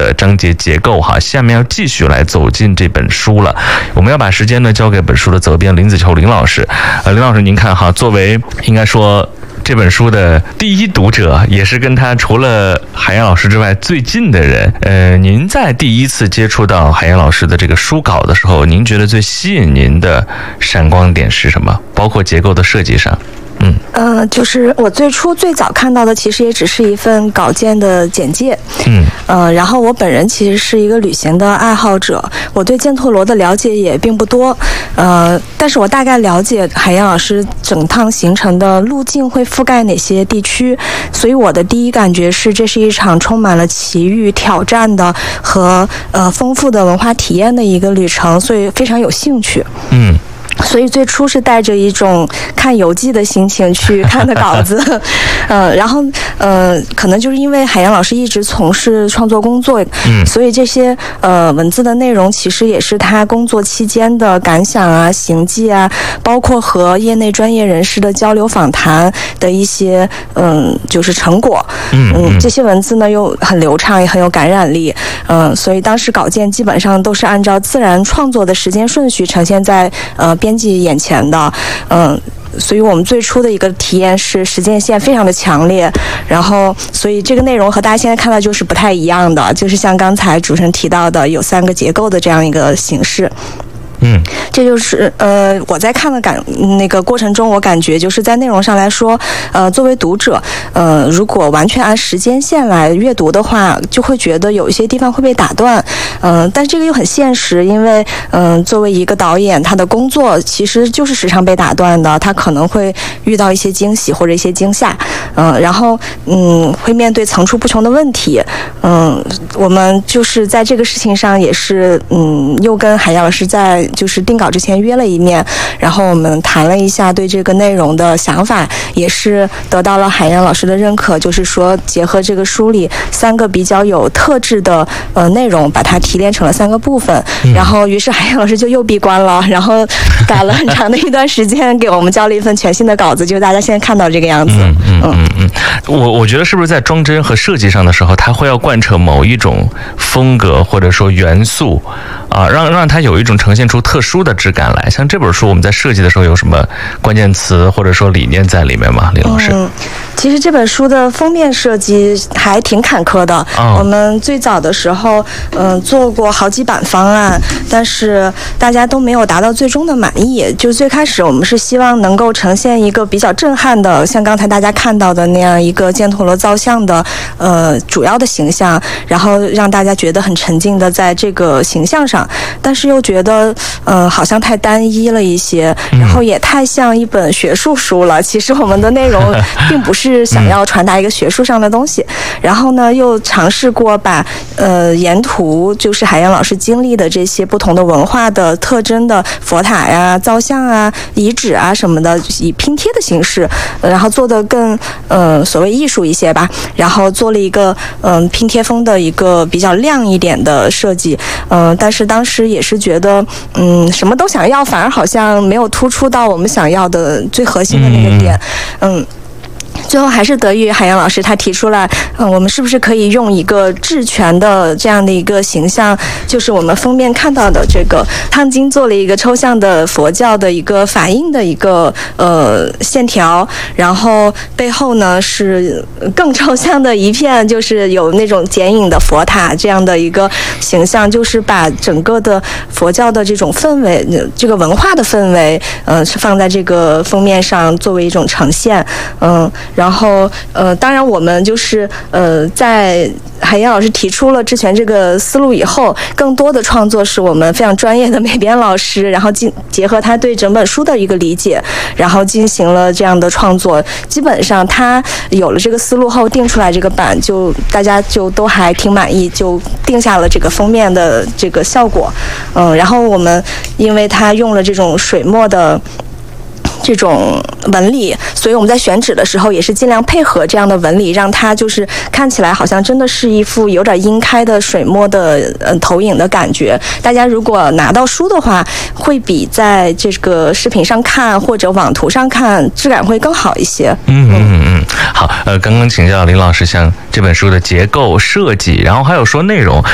的章节结构哈。下面要继续来走进这本书了，我们要把时间呢交给本书的责编林子球林老师。林老师，您看哈，作为应该说这本书的第一读者，也是跟他除了海燕老师之外最近的人。您在第一次接触到海燕老师的这个书稿的时候，您觉得最吸引您的闪光点是什么？包括结构的设计上。 就是我最早看到的，其实也只是一份稿件的简介。然后我本人其实是一个旅行的爱好者，我对犍陀罗的了解也并不多。但是我大概了解海燕老师整趟行程的路径会覆盖哪些地区，所以我的第一感觉是，这是一场充满了奇遇、挑战的和丰富的文化体验的一个旅程，所以非常有兴趣。所以最初是带着一种看游记的心情去看的稿子，然后可能就是因为海燕老师一直从事创作工作，所以这些文字的内容其实也是他工作期间的感想啊、行迹啊，包括和业内专业人士的交流访谈的一些就是成果。这些文字呢又很流畅，也很有感染力。所以当时稿件基本上都是按照自然创作的时间顺序呈现在编辑眼前的。所以我们最初的一个体验是时间线非常的强烈，然后所以这个内容和大家现在看到就是不太一样的，就是像刚才主持人提到的有3个结构的这样一个形式。这就是我在看的那个过程中，我感觉就是在内容上来说，作为读者，如果完全按时间线来阅读的话，就会觉得有一些地方会被打断。但是这个又很现实，因为作为一个导演，他的工作其实就是时常被打断的，他可能会遇到一些惊喜或者一些惊吓，然后会面对层出不穷的问题。我们就是在这个事情上也是又跟海燕老师在就是定稿之前约了一面，然后我们谈了一下对这个内容的想法，也是得到了海燕老师的认可，就是说结合这个书里3个比较有特质的内容，把它提炼成了3个部分。然后于是海燕老师就又闭关了，然后改了很长的一段时间，给我们交了一份全新的稿子，就是大家现在看到这个样子。 我觉得是不是在装帧和设计上的时候，它会要贯彻某一种风格或者说元素啊，让它有一种呈现出特殊的质感来。像这本书我们在设计的时候有什么关键词或者说理念在里面吗，林老师？ 其实这本书的封面设计还挺坎坷的。我们最早的时候做过好几版方案，但是大家都没有达到最终的满意。就最开始我们是希望能够呈现一个比较震撼的，像刚才大家看到的那样一个犍陀罗造像的主要的形象，然后让大家觉得很沉浸的在这个形象上，但是又觉得好像太单一了一些，然后也太像一本学术书了。其实我们的内容并不是想要传达一个学术上的东西。然后呢，又尝试过把沿途就是海燕老师经历的这些不同的文化的特征的佛塔呀、造像啊、遗址啊什么的，以拼贴的形式，然后做得更所谓艺术一些吧。然后做了一个拼贴风的一个比较亮一点的设计。但是当时也是觉得什么都想要，反而好像没有突出到我们想要的最核心的那个点。最后还是得益于海燕老师，他提出来，我们是不是可以用一个智权的这样的一个形象，就是我们封面看到的这个烫金做了一个抽象的佛教的一个法印的一个线条，然后背后呢是更抽象的一片，就是有那种剪影的佛塔这样的一个形象，就是把整个的佛教的这种氛围，这个文化的氛围，是放在这个封面上作为一种呈现。然后当然我们就是在海燕老师提出了智权这个思路以后，更多的创作是我们非常专业的美编老师，然后结合他对整本书的一个理解，然后进行了这样的创作。基本上他有了这个思路后定出来这个版，就大家就都还挺满意，就定下了这个封面的这个效果。然后我们因为他用了这种水墨的这种纹理，所以我们在选址的时候也是尽量配合这样的纹理，让它就是看起来好像真的是一幅有点晕开的水墨的投影的感觉。大家如果拿到书的话，会比在这个视频上看或者网图上看质感会更好一些。 好，刚刚请教林老师，像这本书的结构设计，然后还有说内容，